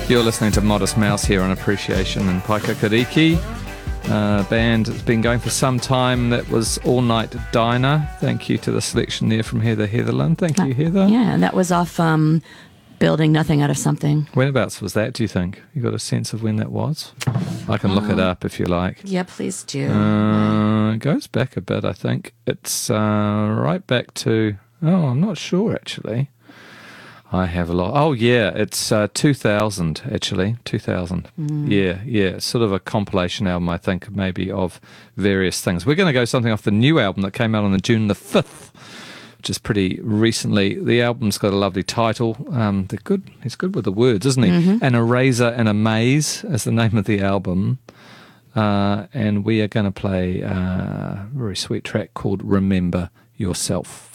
You're listening to Modest Mouse here on Appreciation and Paikakariki. Band that's been going for some time. That was All Night Diner. Thank you to the selection there from Heather Heatherland. Thank you, Heather. Yeah, that was off Building Nothing Out of Something. Whenabouts was that, do you think? You got a sense of when that was? I can look it up if you like. Yeah, please do. It goes back a bit, I think. It's right back to... Oh, I'm not sure, actually. I have a lot. Oh, yeah, it's 2000, actually. 2000. Yeah. It's sort of a compilation album, I think, maybe of various things. We're going to go something off the new album that came out on June the 5th, which is pretty recently. The album's got a lovely title. They're good. He's good with the words, isn't he? Mm-hmm. An Eraser and a Maze is the name of the album. And we are going to play a very sweet track called Remember Yourself.